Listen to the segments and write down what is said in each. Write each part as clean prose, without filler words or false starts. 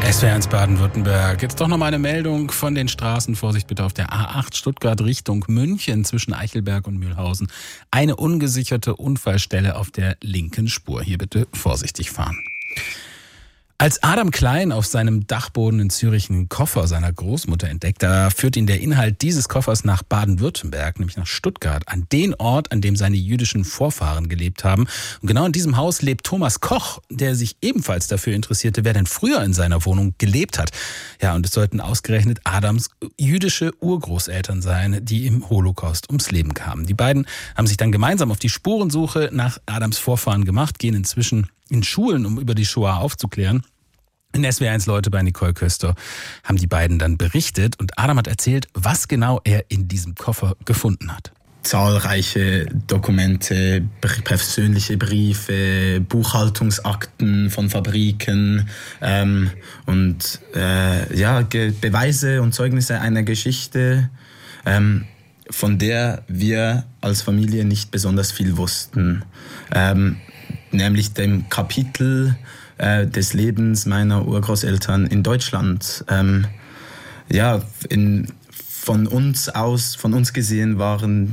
SWR1 Baden-Württemberg. Jetzt doch noch mal eine Meldung von den Straßen. Vorsicht bitte auf der A8 Stuttgart Richtung München zwischen Eichelberg und Mühlhausen. Eine ungesicherte Unfallstelle auf der linken Spur. Hier bitte vorsichtig fahren. Als Adam Klein auf seinem Dachboden in Zürich einen Koffer seiner Großmutter entdeckt, da führt ihn der Inhalt dieses Koffers nach Baden-Württemberg, nämlich nach Stuttgart, an den Ort, an dem seine jüdischen Vorfahren gelebt haben. Und genau in diesem Haus lebt Thomas Koch, der sich ebenfalls dafür interessierte, wer denn früher in seiner Wohnung gelebt hat. Ja, und es sollten ausgerechnet Adams jüdische Urgroßeltern sein, die im Holocaust ums Leben kamen. Die beiden haben sich dann gemeinsam auf die Spurensuche nach Adams Vorfahren gemacht, gehen inzwischen in Schulen, um über die Shoah aufzuklären. In SWR1 Leute bei Nicole Köster haben die beiden dann berichtet und Adam hat erzählt, was genau er in diesem Koffer gefunden hat. Zahlreiche Dokumente, persönliche Briefe, Buchhaltungsakten von Fabriken und Beweise und Zeugnisse einer Geschichte, von der wir als Familie nicht besonders viel wussten. Nämlich dem Kapitel des Lebens meiner Urgroßeltern in Deutschland. Von uns gesehen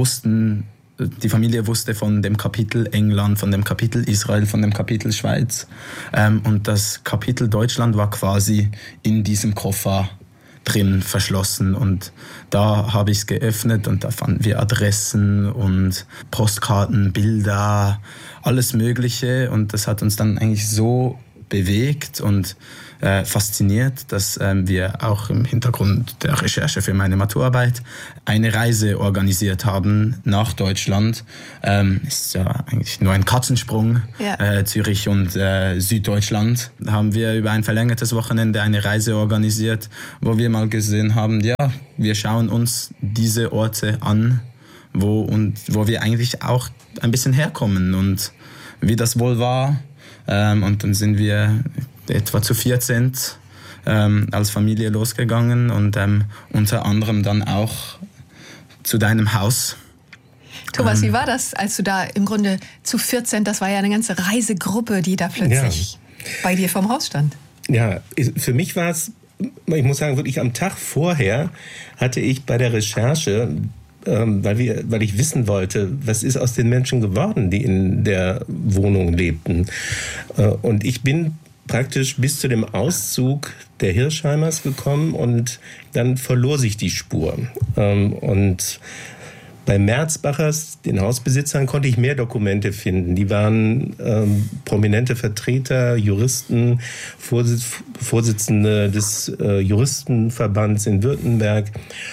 die Familie wusste von dem Kapitel England, von dem Kapitel Israel, von dem Kapitel Schweiz. Und das Kapitel Deutschland war quasi in diesem Koffer drin verschlossen und da habe ich es geöffnet und da fanden wir Adressen und Postkarten, Bilder, alles Mögliche und das hat uns dann eigentlich so bewegt und fasziniert, dass wir auch im Hintergrund der Recherche für meine Maturarbeit eine Reise organisiert haben nach Deutschland. Ist ja eigentlich nur ein Katzensprung, Zürich und Süddeutschland. Da haben wir über ein verlängertes Wochenende eine Reise organisiert, wo wir mal gesehen haben, wir schauen uns diese Orte an, wo wir eigentlich auch ein bisschen herkommen und wie das wohl war. Und dann sind wir etwa zu 14 als Familie losgegangen und unter anderem dann auch zu deinem Haus. Thomas, wie war das, als du da im Grunde zu 14, das war ja eine ganze Reisegruppe, die da plötzlich bei dir vorm Haus stand? Ja, für mich war es, ich muss sagen, wirklich am Tag vorher hatte ich bei der Recherche, weil ich wissen wollte, was ist aus den Menschen geworden, die in der Wohnung lebten. Und ich bin praktisch bis zu dem Auszug der Hirschheimers gekommen und dann verlor sich die Spur. Und bei Merzbachers, den Hausbesitzern, konnte ich mehr Dokumente finden. Die waren prominente Vertreter, Juristen, Vorsitzende des Juristenverbands in Württemberg.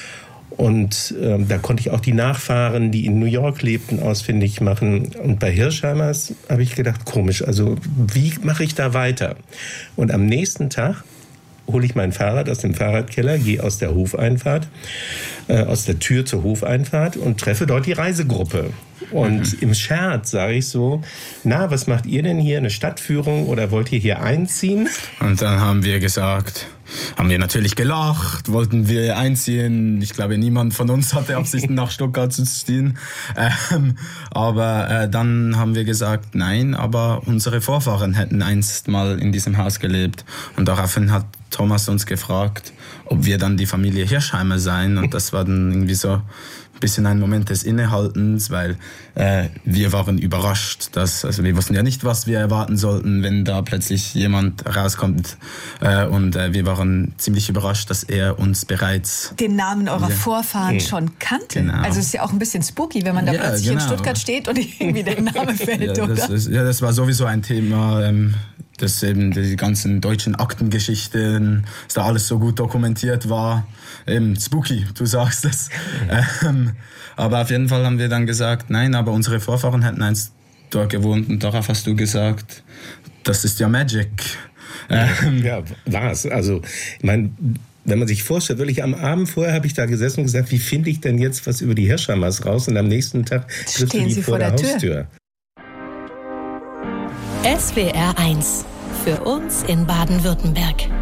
Und da konnte ich auch die Nachfahren, die in New York lebten, ausfindig machen. Und bei Hirschheimers habe ich gedacht, komisch, also wie mache ich da weiter? Und am nächsten Tag hole ich mein Fahrrad aus dem Fahrradkeller, gehe aus der Hofeinfahrt, aus der Tür zur Hofeinfahrt und treffe dort die Reisegruppe. Und im Scherz sage ich so, na, was macht ihr denn hier, eine Stadtführung oder wollt ihr hier einziehen? Und dann haben wir natürlich gelacht, wollten wir einziehen. Ich glaube, niemand von uns hatte Absichten, nach Stuttgart zu ziehen. Aber dann haben wir gesagt, nein, aber unsere Vorfahren hätten einst mal in diesem Haus gelebt. Und daraufhin hat Thomas uns gefragt, ob wir dann die Familie Hirschheimer seien. Und das war dann irgendwie so ein bisschen ein Moment des Innehaltens, weil wir waren überrascht, wir wussten ja nicht, was wir erwarten sollten, wenn da plötzlich jemand rauskommt. Und wir waren ziemlich überrascht, dass er uns bereits den Namen eurer Vorfahren schon kannte. Genau. Also es ist ja auch ein bisschen spooky, wenn man da plötzlich in Stuttgart steht und irgendwie der Name fällt, oder? Das war sowieso ein Thema, dass eben die ganzen deutschen Aktengeschichten, dass da alles so gut dokumentiert war. Eben spooky, du sagst es. Aber auf jeden Fall haben wir dann gesagt, nein, aber unsere Vorfahren hätten einst dort gewohnt und darauf hast du gesagt, das ist ja Magic. Ja, war's. Also, ich meine, wenn man sich vorstellt, wirklich am Abend vorher habe ich da gesessen und gesagt, wie finde ich denn jetzt was über die Hirschheimers raus? Und am nächsten Tag triffst du die vor der Haustür. SWR1 für uns in Baden-Württemberg.